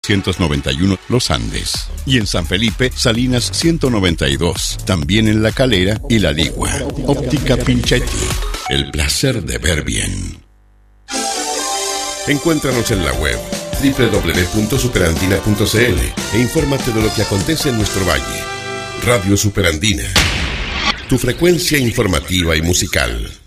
191 Los Andes. Y en San Felipe, Salinas 192. También en La Calera y La Ligua. Óptica Pinchetti. El placer de ver bien. Encuéntranos en la web www.superandina.cl e infórmate de lo que acontece en nuestro valle. Radio Superandina. Tu frecuencia informativa y musical.